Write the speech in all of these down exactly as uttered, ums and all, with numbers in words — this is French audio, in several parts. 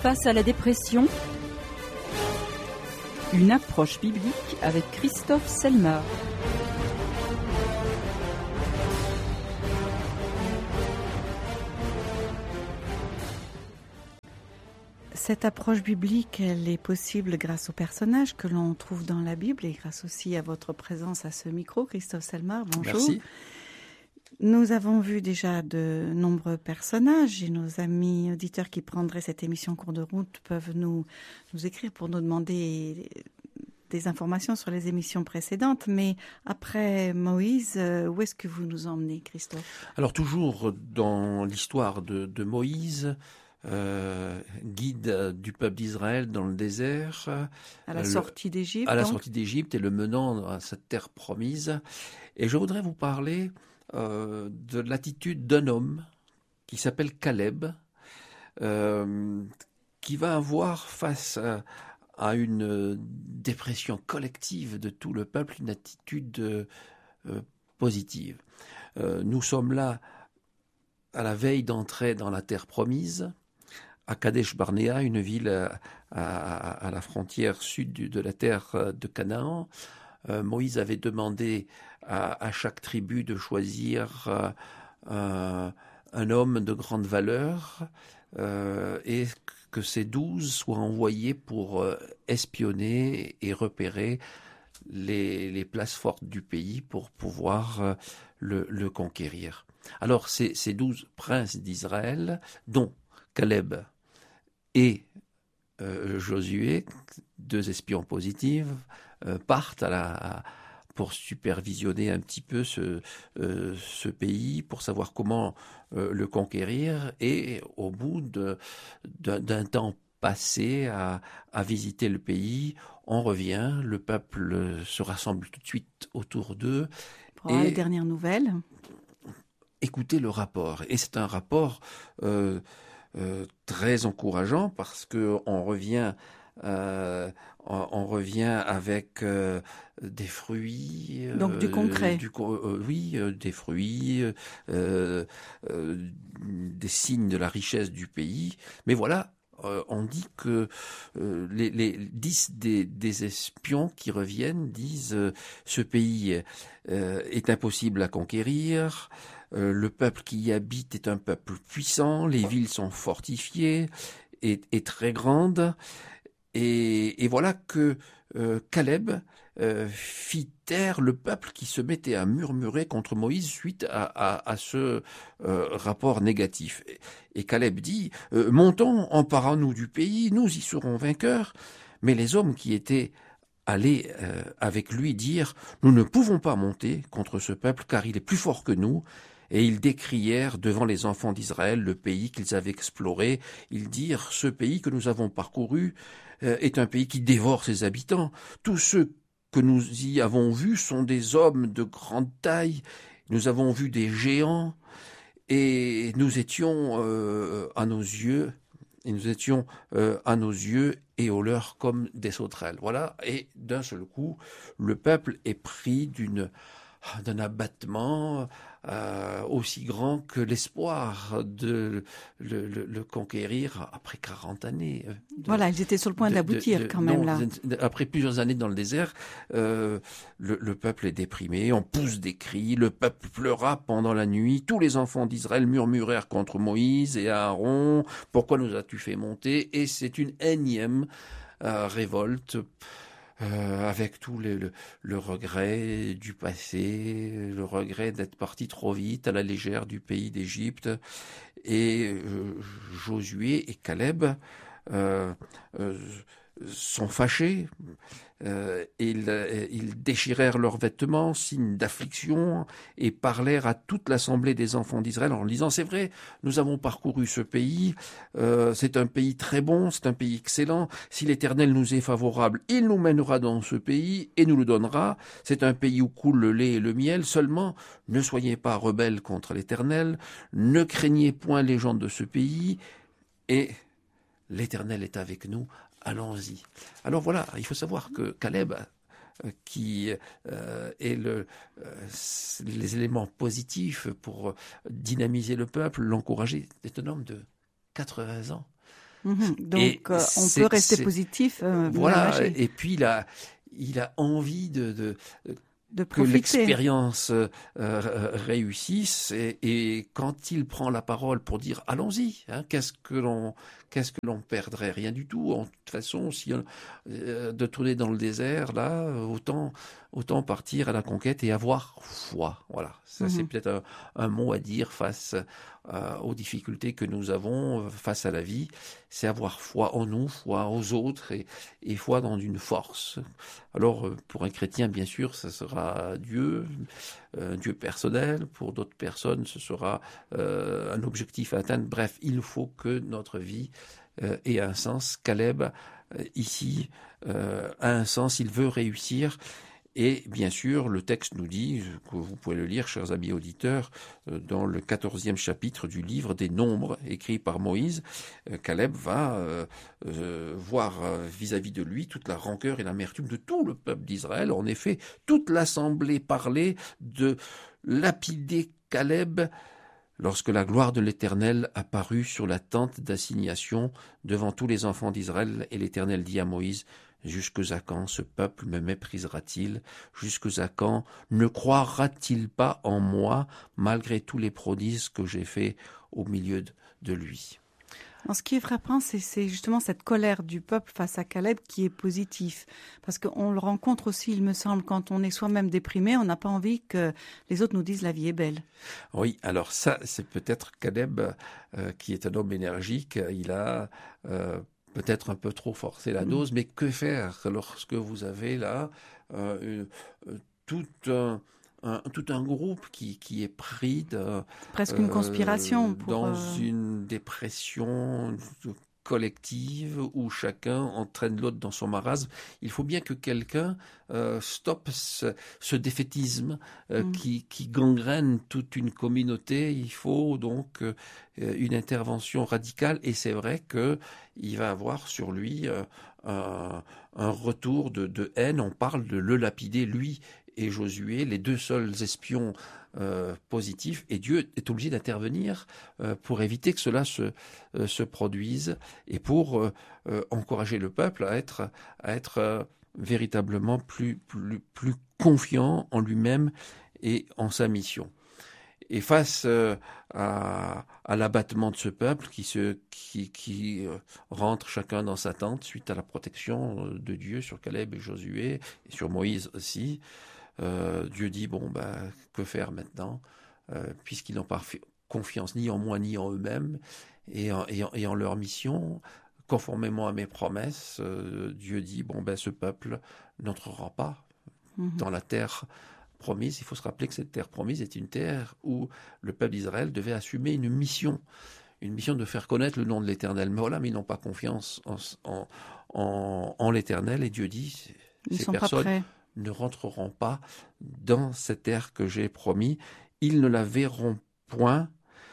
face à la dépression, une approche biblique avec Christophe Selmar. Cette approche biblique, elle est possible grâce aux personnages que l'on trouve dans la Bible et grâce aussi à votre présence à ce micro, Christophe Selmar. Bonjour. Merci. Nous avons vu déjà de nombreux personnages et nos amis auditeurs qui prendraient cette émission en cours de route peuvent nous, nous écrire pour nous demander des informations sur les émissions précédentes. Mais après Moïse, où est-ce que vous nous emmenez, Christophe ? Alors toujours dans l'histoire de, de Moïse, Euh, guide du peuple d'Israël dans le désert, à la le, sortie d'Égypte, à la donc. sortie d'Égypte et le menant à cette terre promise. Et je voudrais vous parler euh, de l'attitude d'un homme qui s'appelle Caleb, euh, qui va avoir face à, à une dépression collective de tout le peuple une attitude euh, positive. Euh, nous sommes là à la veille d'entrer dans la terre promise, à Kadesh Barnéa, une ville à, à, à la frontière sud de la terre de Canaan. Euh, Moïse avait demandé à, à chaque tribu de choisir euh, un, un homme de grande valeur euh, et que ces douze soient envoyés pour euh, espionner et repérer les, les places fortes du pays pour pouvoir euh, le, le conquérir. Alors ces, ces douze princes d'Israël, dont Caleb et euh, Josué, deux espions positifs, euh, partent à la, à, pour supervisionner un petit peu ce, euh, ce pays, pour savoir comment euh, le conquérir. Et au bout de, d'un, d'un temps passé à, à visiter le pays, on revient, le peuple se rassemble tout de suite autour d'eux. Pour avoir les dernières nouvelles. Écoutez le rapport. Et c'est un rapport euh, euh, très encourageant parce que on revient, euh, on, on revient avec euh, des fruits. Donc euh, du concret. Du, euh, oui, euh, des fruits, euh, euh, des signes de la richesse du pays. Mais voilà. Euh, on dit que euh, les, les dix des, des espions qui reviennent disent euh, ce pays euh, est impossible à conquérir, euh, le peuple qui y habite est un peuple puissant, les villes sont fortifiées et, et très grandes, et, et voilà que euh, Caleb euh, fit taire le peuple qui se mettait à murmurer contre Moïse suite à, à, à ce euh, rapport négatif. Et, et Caleb dit euh, « Montons, emparons-nous du pays, nous y serons vainqueurs. » Mais les hommes qui étaient allés euh, avec lui dire « Nous ne pouvons pas monter contre ce peuple car il est plus fort que nous. » Et ils décrièrent devant les enfants d'Israël le pays qu'ils avaient exploré. Ils dirent « Ce pays que nous avons parcouru euh, est un pays qui dévore ses habitants. Tous ceux que nous y avons vus sont des hommes de grande taille. Nous avons vu des géants et nous étions euh, à nos yeux, et nous étions euh, à nos yeux et aux leurs comme des sauterelles. » Voilà. Et d'un seul coup, le peuple est pris d'une d'un abattement euh, aussi grand que l'espoir de le, le, le conquérir après quarante années. De, voilà, ils étaient sur le point de, d'aboutir de, de, quand même non, là. De, après plusieurs années dans le désert, euh, le, le peuple est déprimé, on pousse des cris, le peuple pleura pendant la nuit, tous les enfants d'Israël murmurèrent contre Moïse et Aaron, « Pourquoi nous as-tu fait monter ?» Et c'est une énième euh, révolte. Euh, avec tout le, le, le regret du passé, le regret d'être parti trop vite à la légère du pays d'Égypte. Et euh, Josué et Caleb euh, euh, sont fâchés. Euh, ils, ils déchirèrent leurs vêtements, signe d'affliction, et parlèrent à toute l'assemblée des enfants d'Israël en disant « C'est vrai, nous avons parcouru ce pays, euh, c'est un pays très bon, c'est un pays excellent. Si l'Éternel nous est favorable, il nous mènera dans ce pays et nous le donnera. C'est un pays où coule le lait et le miel. Seulement, ne soyez pas rebelles contre l'Éternel, ne craignez point les gens de ce pays, et l'Éternel est avec nous. Allons-y. » Alors voilà, il faut savoir que Caleb, euh, qui euh, est le, euh, les éléments positifs pour dynamiser le peuple, l'encourager, est un homme de quatre-vingts ans. Mmh. Donc, et euh, on peut rester positif. Euh, voilà. Et puis, il a, il a envie de, de, de que l'expérience euh, réussisse. Et, et quand il prend la parole pour dire « allons-y hein, », qu'est-ce que l'on, qu'est-ce que l'on perdrait? Rien du tout. En toute façon, si on, euh, de tourner dans le désert, là, autant, autant partir à la conquête et avoir foi. Voilà. Ça, mmh. c'est peut-être un, un mot à dire face euh, aux difficultés que nous avons face à la vie. C'est avoir foi en nous, foi aux autres et, et foi dans une force. Alors, pour un chrétien, bien sûr, ça sera Dieu, un Dieu personnel. Pour d'autres personnes, ce sera euh, un objectif à atteindre. Bref, il faut que notre vie euh, ait un sens. Caleb, euh, ici, euh, a un sens. Il veut réussir. Et bien sûr, le texte nous dit, que vous pouvez le lire, chers amis auditeurs, dans le quatorzième chapitre du livre des Nombres, écrit par Moïse, Caleb va euh, euh, voir euh, vis-à-vis de lui toute la rancœur et l'amertume de tout le peuple d'Israël. En effet, toute l'assemblée parlait de lapider Caleb lorsque la gloire de l'Éternel apparut sur la tente d'assignation devant tous les enfants d'Israël. Et l'Éternel dit à Moïse, « Jusque à quand ce peuple me méprisera-t-il? Jusque à quand ne croira-t-il pas en moi, malgré tous les prodiges que j'ai faits au milieu de, de lui ?» Ce qui est frappant, c'est, c'est justement cette colère du peuple face à Caleb qui est positif. Parce qu'on le rencontre aussi, il me semble, quand on est soi-même déprimé, on n'a pas envie que les autres nous disent « la vie est belle ». Oui, alors ça, c'est peut-être Caleb euh, qui est un homme énergique. Il a... Euh, peut-être un peu trop forcer la dose, mais que faire lorsque vous avez là euh, euh, tout, un, un, tout un groupe qui, qui est pris de, presque une conspiration euh, pour, dans euh... une dépression collective où chacun entraîne l'autre dans son marasme. Il faut bien que quelqu'un euh, stoppe ce, ce défaitisme euh, mm. qui, qui gangrène toute une communauté. Il faut donc euh, une intervention radicale et c'est vrai que il va avoir sur lui euh, un, un retour de, de haine. On parle de le lapider, lui et Josué, les deux seuls espions Euh, positif, et Dieu est obligé d'intervenir euh, pour éviter que cela se, euh, se produise et pour euh, euh, encourager le peuple à être, à être euh, véritablement plus, plus, plus confiant en lui-même et en sa mission. Et face euh, à, à l'abattement de ce peuple qui, se, qui, qui euh, rentre chacun dans sa tente suite à la protection de Dieu sur Caleb et Josué et sur Moïse aussi, Euh, Dieu dit, bon, bah, que faire maintenant euh, puisqu'ils n'ont pas confiance ni en moi ni en eux-mêmes et en, et en, et en leur mission, conformément à mes promesses, euh, Dieu dit, bon, ben, ce peuple n'entrera pas mmh. dans la terre promise. Il faut se rappeler que cette terre promise est une terre où le peuple d'Israël devait assumer une mission, une mission de faire connaître le nom de l'Éternel. Mais voilà, mais ils n'ont pas confiance en, en, en, en l'Éternel et Dieu dit, ils ces sont personnes pas prêts. ne rentreront pas dans cette terre que j'ai promis. Ils ne la verront point.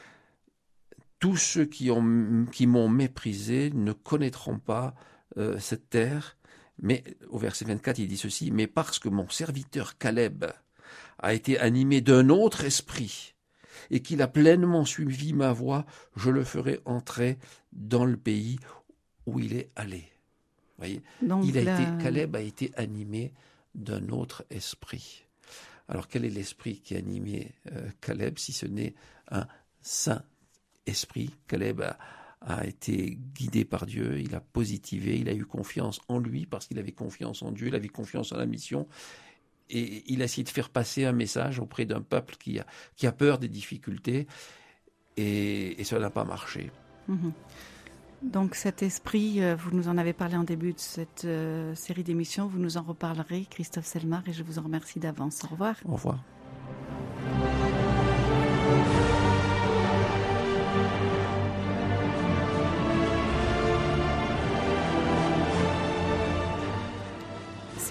Tous ceux qui, ont, qui m'ont méprisé ne connaîtront pas euh, cette terre. Mais au verset vingt-quatre, il dit ceci, « Mais parce que mon serviteur Caleb a été animé d'un autre esprit et qu'il a pleinement suivi ma voie, je le ferai entrer dans le pays où il est allé. » Voyez, Donc il a là... été, Caleb a été animé d'un autre esprit. Alors quel est l'esprit qui a animé euh, Caleb si ce n'est un saint esprit? Caleb a, a été guidé par Dieu, il a positivé, il a eu confiance en lui parce qu'il avait confiance en Dieu, il avait confiance en la mission et il a essayé de faire passer un message auprès d'un peuple qui a, qui a peur des difficultés et, et cela n'a pas marché. Mmh. Donc cet esprit, vous nous en avez parlé en début de cette euh, série d'émissions, vous nous en reparlerez, Christophe Selmar, et je vous en remercie d'avance. Au revoir. Au revoir.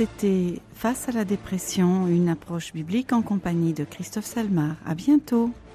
C'était Face à la dépression, une approche biblique en compagnie de Christophe Selmar. À bientôt.